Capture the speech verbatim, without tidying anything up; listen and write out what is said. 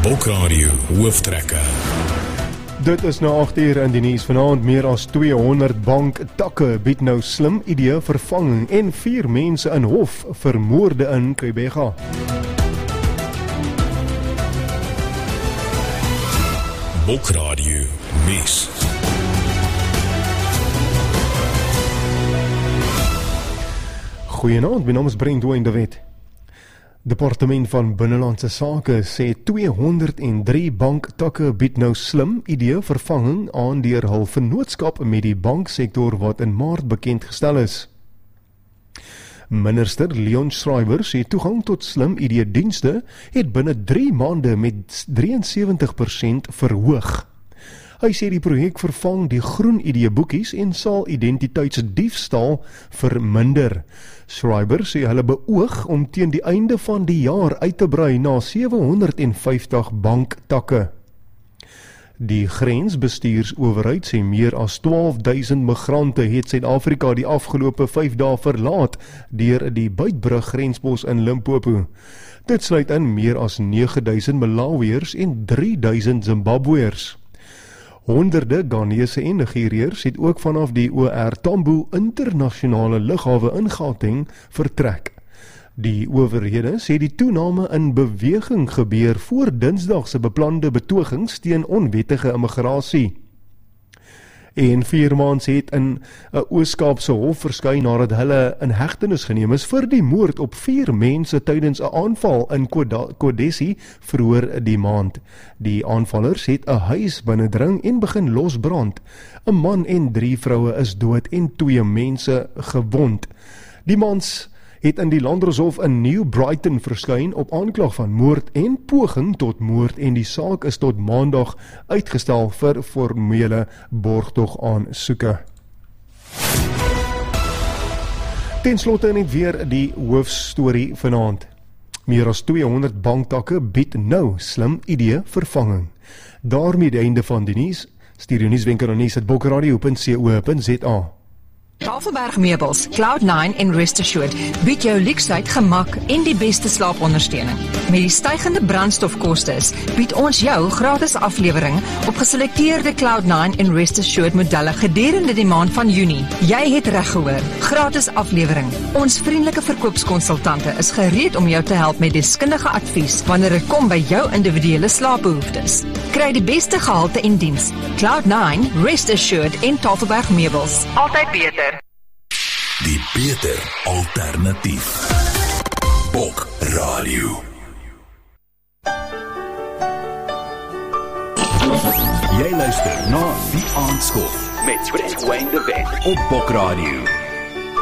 Bokradio hooftrekke. Dit is nou agt uur in die nuus vanaand. Meer as tweehonderd banktakke bied nou slim idee vervanging en vier mense in hof vir moorde in Quebec. Bokradio nuus. Goeienaand, my naam is Brent de Wet. Departement van Binnelandse Sake sê tweehonderddrie banktakke bied nou slim idee vervanging aan deur hul vennootskap met die banksektor wat in Maart bekend gestel is. Minister Leon Schreiber sê toegang tot slim idee dienste het binne drie maande met drieënsewentig persent verhoog. Hy sê die projek vervang die groen idee boekies en sal identiteitsdiefstal verminder. Schreiber sê hulle beoog om teen die einde van die jaar uit te brei na sewehonderdvyftig banktakke. Die grensbestuursowerheid sê meer as twaalfduisend migrante het Suid-Afrika die afgelope vyf dae verlaat deur die Buitbrug grenspos in Limpopo. Dit sluit in meer as nege duisend Malawiërs en drie duisend Zimbabweërs. Honderde Ghanese en Nigeriërs het ook vanaf die O R Tambo internasionale lughawe in Gauteng vertrek. Die owerhede sê die toename in beweging gebeur voor Dinsdag se beplande betogings teen onwettige immigrasie. En vier maans het in 'n Oos-Kaapse hof verskyn nadat hulle in hegtenis geneem is vir die moord op vier mense tydens 'n aanval in Kodesi vroeër die maand. Die aanvallers het 'n huis binnendring en begin losbrand. 'n Man en drie vroue is dood en twee mense gewond. Die mans het in die Landdroshof in New Brighton verskyn op aanklag van moord en poging tot moord en die saak is tot maandag uitgestel vir formele borgtog aansoeke. Ten slotte net weer die hoofstorie vanaand. Meer as tweehonderd banktakke bied nou slim idee vervanging. Daarmee die einde van die nuus. Stuur jou nuuswenke na nuus at bokradio punt co punt za. Tafelberg Meubels, Cloud nine en Rest Assured bied jou luksheid, gemak en die beste slaapondersteuning. Met die stygende brandstofkoste bied ons jou gratis aflewering op geselekteerde Cloud nine en Rest Assured modelle gedurende die maand van Junie. Jy het reg gehoor, gratis aflewering. Ons vriendelike verkoopskonsultante is gereed om jou te help met deskundige advies wanneer dit kom by jou individuele slaapbehoeftes. Kry die beste gehalte en diens. Cloud nine, Rest Assured en Tafelberg Meubels. Altyd beter. Die beter alternatief. Bokradio. Jy luister na Die Aandskof met Brent de Wet op Bokradio.